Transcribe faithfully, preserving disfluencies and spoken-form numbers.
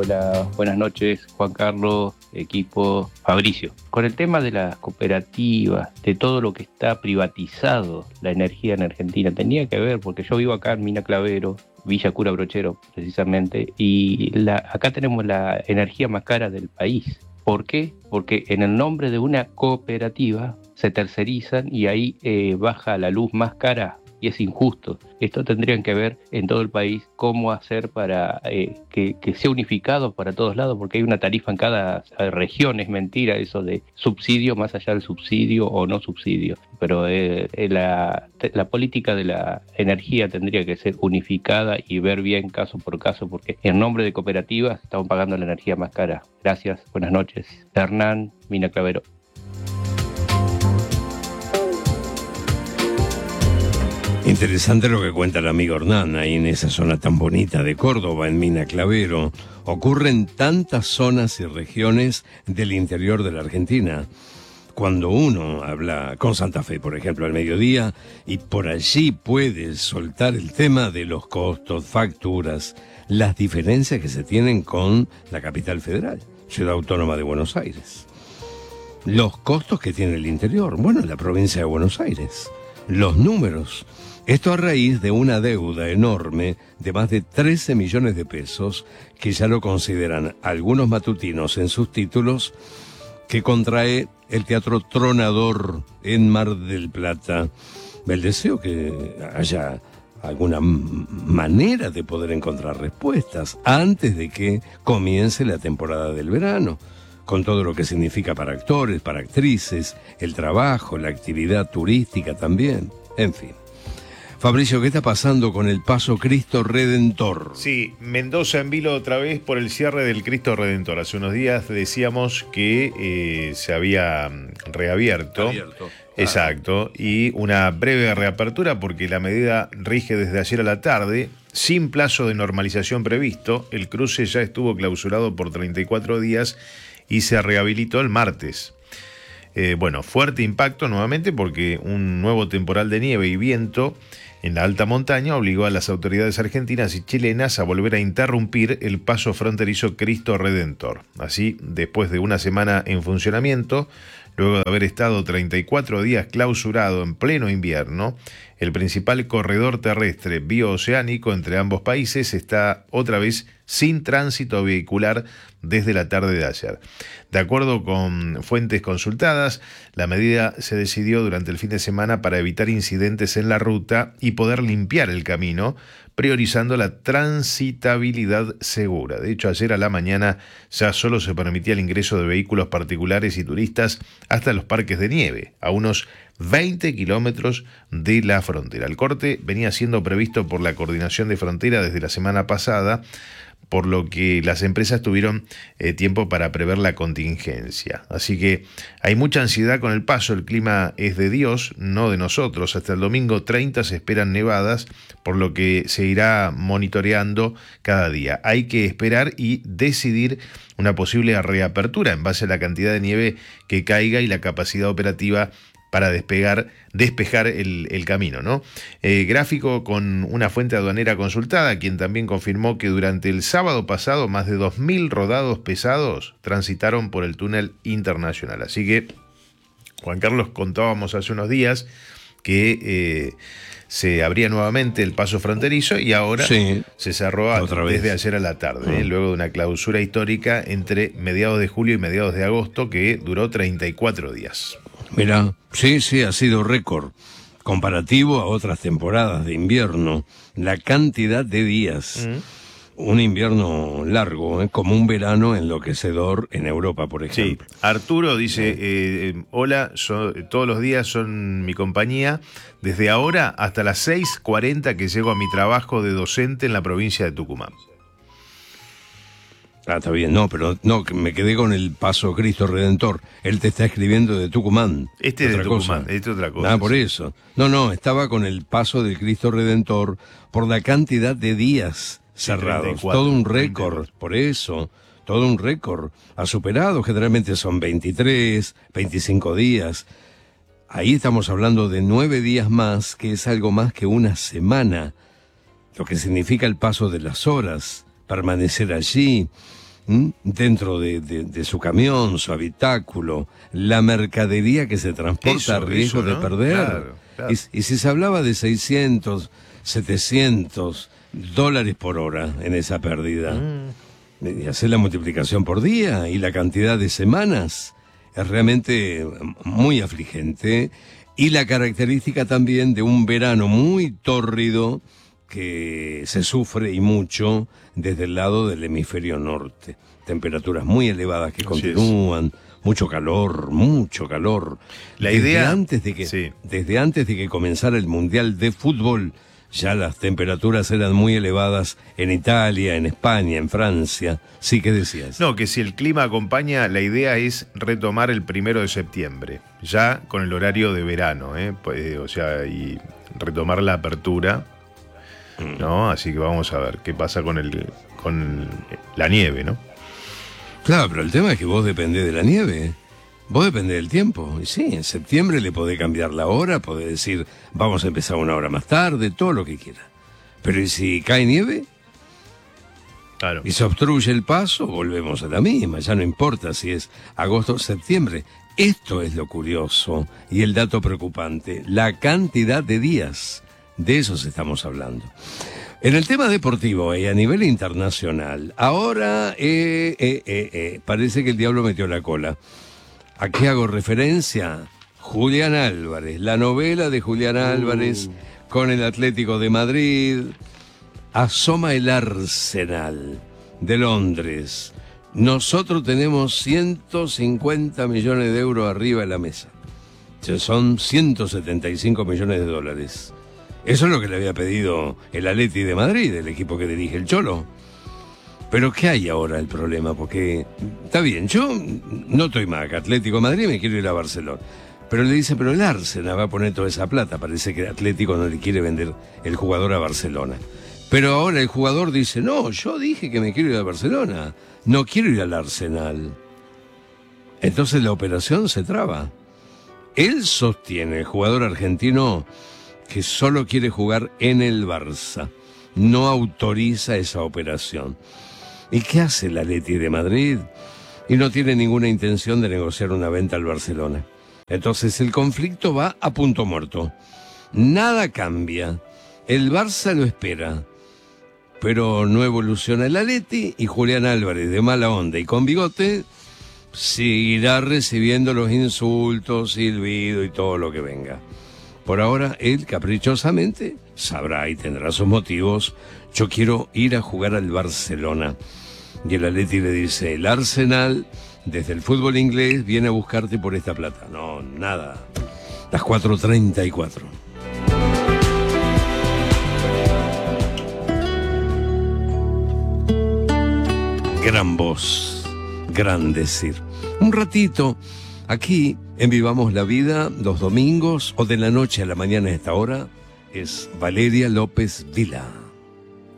Hola, buenas noches, Juan Carlos, equipo, Fabricio. Con el tema de las cooperativas, de todo lo que está privatizado, la energía en Argentina, tenía que ver, porque yo vivo acá en Mina Clavero, Villa Cura Brochero, precisamente, y la, acá tenemos la energía más cara del país. ¿Por qué? Porque en el nombre de una cooperativa se tercerizan y ahí eh, baja la luz más cara y es injusto. Esto tendrían que ver en todo el país cómo hacer para eh, que, que sea unificado para todos lados, porque hay una tarifa en cada región. Es mentira eso de subsidio más allá del subsidio o no subsidio. Pero eh, la, la política de la energía tendría que ser unificada y ver bien caso por caso, porque en nombre de cooperativas estamos pagando la energía más cara. Gracias, buenas noches. Hernán, Mina Clavero. Interesante lo que cuenta el amigo Hernán, ahí en esa zona tan bonita de Córdoba, en Mina Clavero. Ocurren tantas zonas y regiones del interior de la Argentina. Cuando uno habla con Santa Fe, por ejemplo, al mediodía, y por allí puede soltar el tema de los costos, facturas, las diferencias que se tienen con la capital federal, Ciudad Autónoma de Buenos Aires. Los costos que tiene el interior, bueno, la provincia de Buenos Aires. Los números. Esto a raíz de una deuda enorme de más de trece millones de pesos que ya lo consideran algunos matutinos en sus títulos, que contrae el Teatro Tronador en Mar del Plata. El deseo que haya alguna manera de poder encontrar respuestas antes de que comience la temporada del verano, con todo lo que significa para actores, para actrices, el trabajo, la actividad turística también, en fin. Fabricio, ¿qué está pasando con el Paso Cristo Redentor? Sí, Mendoza en vilo otra vez por el cierre del Cristo Redentor. Hace unos días decíamos que eh, se había reabierto. Abierto. Exacto, y una breve reapertura porque la medida rige desde ayer a la tarde, sin plazo de normalización previsto. El cruce ya estuvo clausurado por treinta y cuatro días y se rehabilitó el martes. Eh, bueno, fuerte impacto nuevamente porque un nuevo temporal de nieve y viento en la alta montaña obligó a las autoridades argentinas y chilenas a volver a interrumpir el paso fronterizo Cristo Redentor. Así, después de una semana en funcionamiento, luego de haber estado treinta y cuatro días clausurado en pleno invierno, el principal corredor terrestre biooceánico entre ambos países está otra vez sin tránsito vehicular desde la tarde de ayer. De acuerdo con fuentes consultadas, la medida se decidió durante el fin de semana para evitar incidentes en la ruta y poder limpiar el camino, priorizando la transitabilidad segura. De hecho, ayer a la mañana ya solo se permitía el ingreso de vehículos particulares y turistas hasta los parques de nieve, a unos veinte kilómetros de la frontera. El corte venía siendo previsto por la Coordinación de Frontera desde la semana pasada, por lo que las empresas tuvieron eh, tiempo para prever la contingencia. Así que hay mucha ansiedad con el paso, el clima es de Dios, no de nosotros. Hasta el domingo treinta se esperan nevadas, por lo que se irá monitoreando cada día. Hay que esperar y decidir una posible reapertura en base a la cantidad de nieve que caiga y la capacidad operativa para despegar, despejar el, el camino, ¿no? Eh, gráfico con una fuente aduanera consultada, quien también confirmó que durante el sábado pasado más de dos mil rodados pesados transitaron por el túnel internacional. Así que, Juan Carlos, contábamos hace unos días que eh, se abría nuevamente el paso fronterizo y ahora sí, se cerró otra desde vez. ayer a la tarde, ¿eh? Luego de una clausura histórica entre mediados de julio y mediados de agosto que duró treinta y cuatro días. Mira, sí, sí, ha sido récord, comparativo a otras temporadas de invierno, la cantidad de días. Mm. Un invierno largo, ¿eh? Como un verano enloquecedor en Europa, por ejemplo. Sí, Arturo dice, eh, hola, so, todos los días son mi compañía, desde ahora hasta las seis cuarenta que llego a mi trabajo de docente en la provincia de Tucumán. Ah, está bien, no, pero no, me quedé con el Paso Cristo Redentor. Él te está escribiendo de Tucumán. Este es de Tucumán, este es otra cosa. Ah, por sí. eso. No, no, estaba con el Paso del Cristo Redentor por la cantidad de días cerrados. treinta y cuatro, todo un récord, treinta y cuatro. Por eso, todo un récord. Ha superado, generalmente son veintitrés, veinticinco días. Ahí estamos hablando de nueve días más, que es algo más que una semana. Lo que significa el paso de las horas, permanecer allí. ¿Mm? Dentro de, de, de su camión, su habitáculo, la mercadería que se transporta Eso, a riesgo eso, ¿no? de perder. Claro, claro. Y, y si se hablaba de seiscientos, setecientos dólares por hora en esa pérdida, mm. y hacer la multiplicación por día y la cantidad de semanas, es realmente muy afligente. Y la característica también de un verano muy tórrido que se sufre y mucho desde el lado del hemisferio norte. Temperaturas muy elevadas que Así continúan, es. mucho calor, mucho calor. La desde idea... Antes de que, sí. Desde antes de que comenzara el Mundial de Fútbol, ya las temperaturas eran muy elevadas en Italia, en España, en Francia. Sí, ¿qué decías? No, que si el clima acompaña, la idea es retomar el primero de septiembre, ya con el horario de verano, ¿eh? Pues, o sea, y retomar la apertura, ¿no? Así que vamos a ver qué pasa con el con la nieve, ¿no? Claro, pero el tema es que vos dependés de la nieve. Vos dependés del tiempo. Y sí, en septiembre le podés cambiar la hora, podés decir, vamos a empezar una hora más tarde, todo lo que quiera. Pero ¿y si cae nieve? Claro. Y se obstruye el paso, volvemos a la misma. Ya no importa si es agosto o septiembre. Esto es lo curioso y el dato preocupante. La cantidad de días. De esos estamos hablando. En el tema deportivo y a nivel internacional, ahora eh, eh, eh, eh, parece que el diablo metió la cola. ¿A qué hago referencia? Julián Álvarez, la novela de Julián Álvarez uh. con el Atlético de Madrid. Asoma el Arsenal de Londres. Nosotros tenemos ciento cincuenta millones de euros arriba de la mesa. O sea, son ciento setenta y cinco millones de dólares. Eso es lo que le había pedido el Atleti de Madrid, el equipo que dirige el Cholo. Pero ¿qué hay ahora el problema? Porque está bien, yo no estoy más que Atlético de Madrid, me quiero ir a Barcelona. Pero le dice, pero el Arsenal va a poner toda esa plata. Parece que el Atlético no le quiere vender el jugador a Barcelona. Pero ahora el jugador dice, no, yo dije que me quiero ir a Barcelona, no quiero ir al Arsenal. Entonces la operación se traba. Él sostiene, el jugador argentino, que solo quiere jugar en el Barça. No autoriza esa operación. ¿Y qué hace el Atleti de Madrid? Y no tiene ninguna intención de negociar una venta al Barcelona. Entonces el conflicto va a punto muerto. Nada cambia. El Barça lo espera. Pero no evoluciona el Atleti y Julián Álvarez, de mala onda y con bigote, seguirá recibiendo los insultos, silbido y todo lo que venga. Por ahora, él caprichosamente sabrá y tendrá sus motivos. Yo quiero ir a jugar al Barcelona. Y el Atleti le dice, el Arsenal, desde el fútbol inglés, viene a buscarte por esta plata. No, nada. Las cuatro treinta y cuatro. Gran voz, gran decir. Un ratito, aquí en Vivamos la Vida, los domingos o de la noche a la mañana a esta hora, es Valeria López Vila.